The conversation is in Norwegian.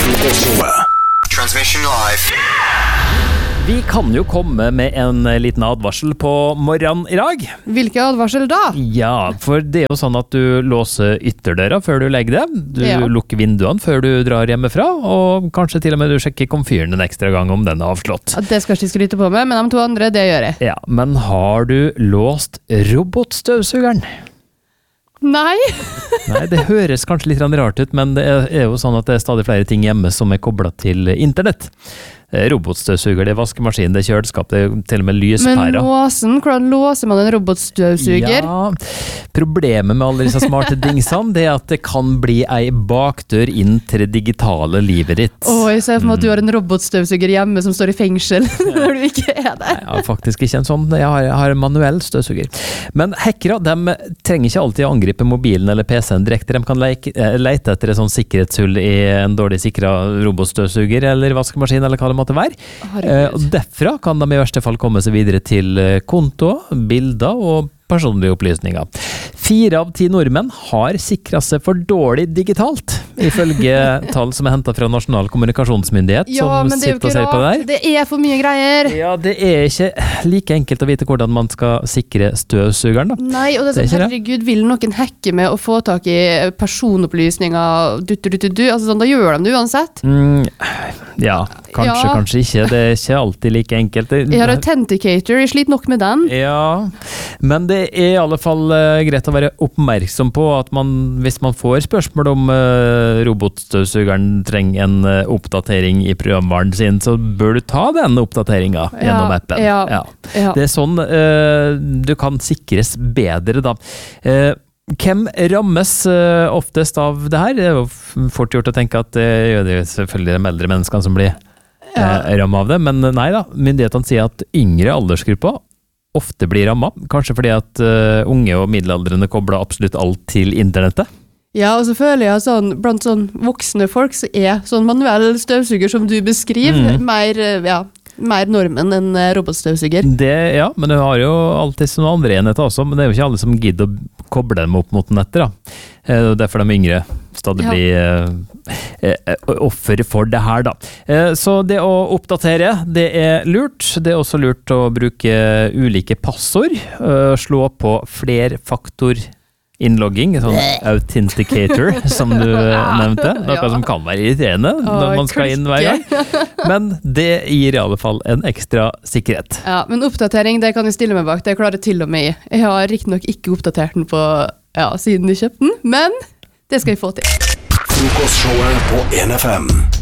Transmission live. Vi kan jo komme med en liten advarsel på morgenen I dag. Hvilke advarsel da? Ja, for det jo sånn at du låser ytterdøra før du legger deg. Du lukker vinduene før du drar hjemmefra, og kanskje til og med du sjekker komfyren en ekstra gang om den avslått. Ja, det skal ikke skryte på meg, men de to andre, det gjør jeg. Ja, men har du låst robotstøvsugeren? Nei. Nei, det høres kanskje litt rart ut, men det jo sånn at det stadig flere ting hjemme som koblet til internett. Robotstøvsuger, det vaskemaskin, det kjøleskap, det til og med lyspærer. Men hvordan låser man en robotstøvsuger? Ja, problemet med alle disse smarte dingsene, det at det kan bli ei bakdør inn til det digitale livet ditt. Jeg ser for meg at du har en robotstøvsuger hjemme som står I fengsel når du ikke der. Nei, jeg har faktisk ikke en sånn, jeg har en manuell støvsuger. Men hackere, de trenger ikke alltid å angripe mobilen eller PC-en direkte, de kan lete etter et sånn sikkerhetshull I en dårlig sikret robotstøvsuger eller vaskemaskin eller hva det måtte være. Og derfra kan de I verste fall komme seg videre til konto, bilder og personlige opplysninger. 4 av 10 nordmenn har sikret seg for dårlig digitalt, ifølge tall som hentet fra Nasjonal kommunikasjonsmyndighet, som sitter og ser på det der. Det for mye greier. Ja, det ikke like enkelt å vite hvordan man skal sikre støvsugeren da. Nei, og det sånn, herregud, vil noen hacke med å få tak I personopplysninger, altså sånn, da gjør de det uansett. Ja, kanskje ikke. Det ikke alltid like enkelt. Jeg har Authenticator, jeg sliter nok med den. Ja, men det I alle fall greit å være oppmerksom på at hvis man får spørsmål om robotstøvsugeren trenger en oppdatering I programvaren sin, så bør du ta den oppdateringen gjennom appen. Ja. Det sånn du kan sikres bedre da. Hvem rammes oftest av det her? Det jo fort gjort å tenke at det gjør det selvfølgelig de eldre menneskene som blir rammet av det, men nei da, myndighetene sier at yngre aldersgrupper ofte blir rammet, kanskje fordi at unge og middelaldrende kobler absolutt alt til internettet. Ja, og så føler jeg sånn, blant sånn voksne folk så sånn manuell støvsuger som du beskriver, mer normen enn robotstøvsuger. Ja, men du har jo alltid sånne andre enheter også, men det jo ikke alle som gidder å koble dem opp mot nettet da. Derfor de yngre stadig blir offer for det her da. Så det å oppdatere, det lurt. Det også lurt å bruke ulike passord, slå på flerfaktor innlogging, sånn authenticator som du nevnte, noe som kan være irriterende når man skal inn hver gang, men det gir I alle fall en ekstra sikkerhet. Ja, men oppdatering, det kan jeg stille meg bak, det klarer til og med jeg har riktignok ikke oppdatert den på, siden jeg kjøpte den, men det skal jeg få til. Frokostshowet på 1FM.